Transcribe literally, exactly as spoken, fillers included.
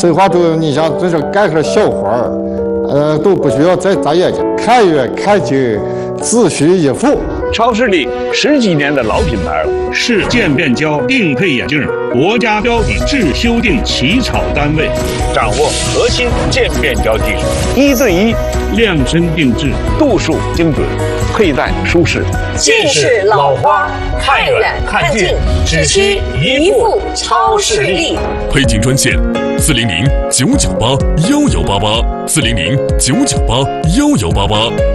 翠华都你想这是干个小活儿，呃都不需要再眨眼睛，看远看近，自需一副。 超视力十几年的老品牌了， 是渐变焦定配眼镜国家标准制修订起草单位， 掌握核心渐变焦技术，一对一量身定制， 度数精准，佩戴舒适。 近视老花，看远看近，只需一副超视力。 配镜专线：四零零九九八幺幺八八，四零零九九八幺幺八八。